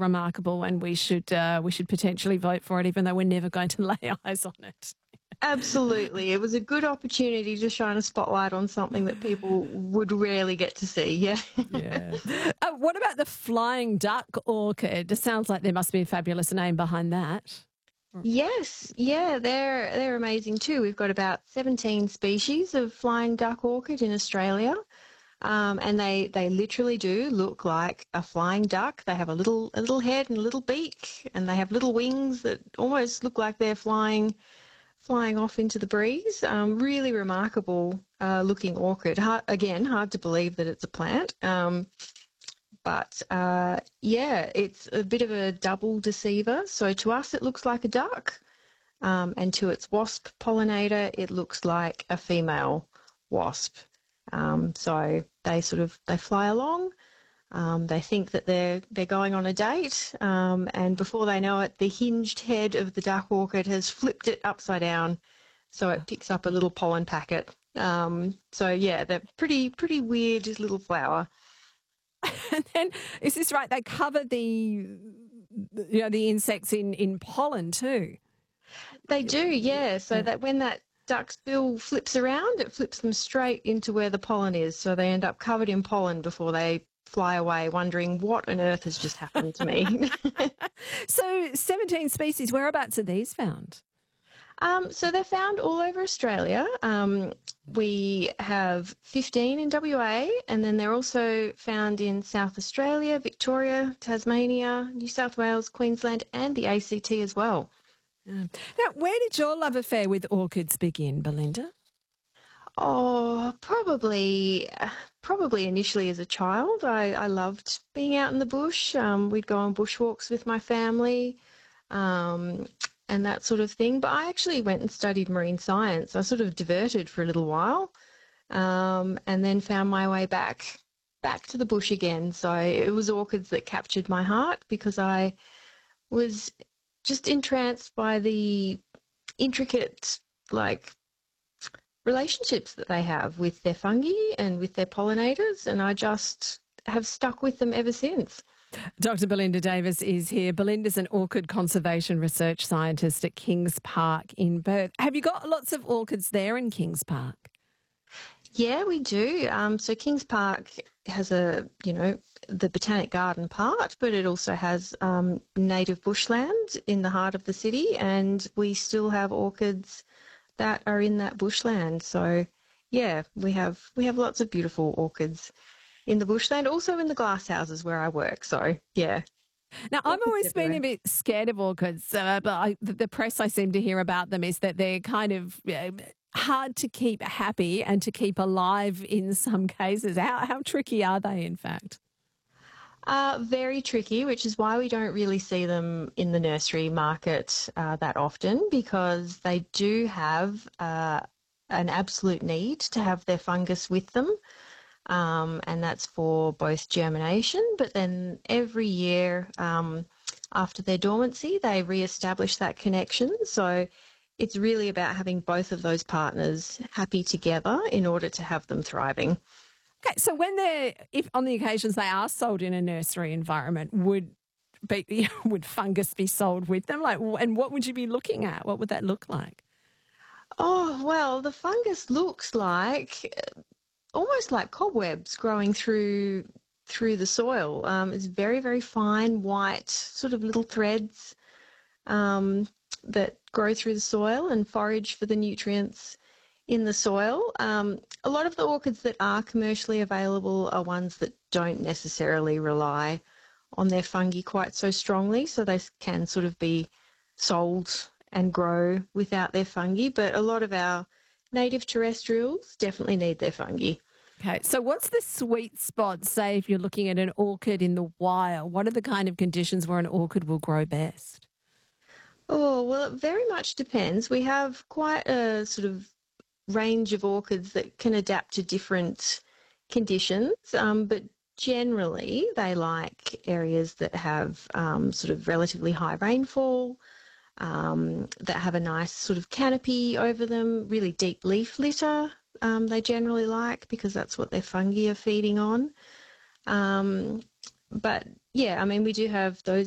remarkable, and we should potentially vote for it, even though we're never going to lay eyes on it. Absolutely. It was a good opportunity to shine a spotlight on something that people would rarely get to see. Yeah. Yeah. What about the flying duck orchid? It sounds like there must be a fabulous name behind that. Yes, yeah, they're amazing too. We've got about 17 species of flying duck orchid in Australia, and they literally do look like a flying duck. They have a little head and a little beak, and they have little wings that almost look like they're flying off into the breeze. Really remarkable looking orchid. Hard to believe that it's a plant. But yeah, it's a bit of a double deceiver. So to us, it looks like a duck, and to its wasp pollinator, it looks like a female wasp. So they fly along. They think that they're going on a date, and before they know it, the hinged head of the duck orchid has flipped it upside down, so it picks up a little pollen packet. So yeah, they're pretty weird little flower. And then, is this right? They cover the insects in pollen too. They do, yeah. So that when that duck's bill flips around, it flips them straight into where the pollen is. So they end up covered in pollen before they fly away, wondering what on earth has just happened to me. So 17 species. Whereabouts are these found? So they're found all over Australia. We have 15 in WA, and then they're also found in South Australia, Victoria, Tasmania, New South Wales, Queensland, and the ACT as well. Now, where did your love affair with orchids begin, Belinda? Oh, probably initially as a child. I loved being out in the bush. We'd go on bushwalks with my family. And that sort of thing. But I actually went and studied marine science. I sort of diverted for a little while, and then found my way back to the bush again. So it was orchids that captured my heart because I was just entranced by the intricate, relationships that they have with their fungi and with their pollinators, and I just have stuck with them ever since. Dr. Belinda Davis is here. Belinda's an orchid conservation research scientist at Kings Park in Perth. Have you got lots of orchids there in Kings Park? Yeah, we do. So Kings Park has the Botanic Garden part, but it also has native bushland in the heart of the city, and we still have orchids that are in that bushland. So yeah, we have lots of beautiful orchids in the bushland, also in the glass houses where I work. So, yeah. Now, I've always been a bit scared of orchids, but the press I seem to hear about them is that they're kind of hard to keep happy and to keep alive in some cases. How tricky are they, in fact? Very tricky, which is why we don't really see them in the nursery market that often, because they do have an absolute need to have their fungus with them. And that's for both germination, but then every year after their dormancy, they re-establish that connection. So it's really about having both of those partners happy together in order to have them thriving. Okay, so if on the occasions they are sold in a nursery environment, would fungus be sold with them? And what would you be looking at? What would that look like? Oh, well, the fungus looks like almost like cobwebs growing through the soil. It's very, very fine, white, sort of little threads that grow through the soil and forage for the nutrients in the soil. A lot of the orchids that are commercially available are ones that don't necessarily rely on their fungi quite so strongly, so they can sort of be sold and grow without their fungi, but a lot of our native terrestrials definitely need their fungi. Okay, so what's the sweet spot, say, if you're looking at an orchid in the wild? What are the kind of conditions where an orchid will grow best? Oh, well, it very much depends. We have quite a sort of range of orchids that can adapt to different conditions, but generally they like areas that have sort of relatively high rainfall, that have a nice sort of canopy over them, really deep leaf litter they generally like because that's what their fungi are feeding on. But yeah, I mean, we do have those